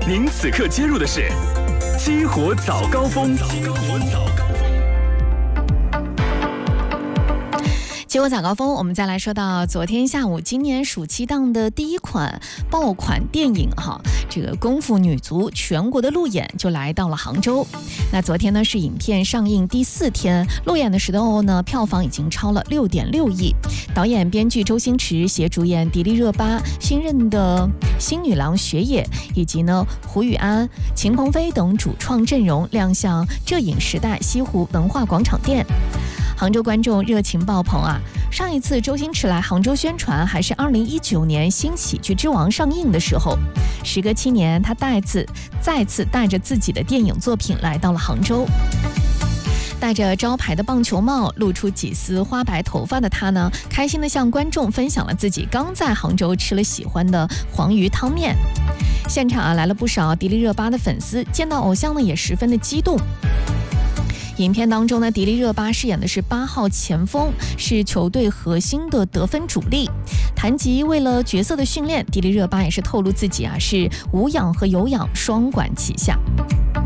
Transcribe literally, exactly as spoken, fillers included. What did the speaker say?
您此刻接入的是激活早高峰。激活早高峰。 结果早高峰，我们再来说到昨天下午，今年暑期档的第一款爆款电影哈，这个功夫女足全国的路演就来到了杭州。那昨天呢是影片上映第四天，路演的时候呢，票房已经超了六点六亿。导演、编剧周星驰携主演迪丽热巴、新任的新女郎雪野，以及呢胡宇安、秦鹏飞等主创阵容亮相浙影时代西湖文化广场店。杭州观众热情爆棚啊！上一次周星驰来杭州宣传还是二零一九年新喜剧之王上映的时候，时隔七年，他再次再次带着自己的电影作品来到了杭州。戴着招牌的棒球帽，露出几丝花白头发的他呢，开心地向观众分享了自己刚在杭州吃了喜欢的黄鱼汤面。现场啊来了不少迪丽热巴的粉丝，见到偶像呢也十分的激动。影片当中呢，迪丽热巴饰演的是八号前锋，是球队核心的得分主力。谈及为了角色的训练，迪丽热巴也是透露自己啊是无氧和有氧双管齐下。